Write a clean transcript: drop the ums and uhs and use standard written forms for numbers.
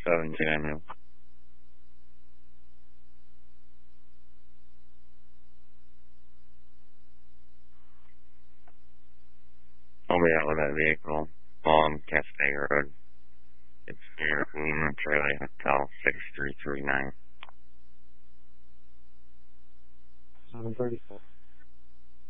17 Avenue. I'll be out with that vehicle on Castaga Road. It's near Lima Charlie Hotel 6339. 734.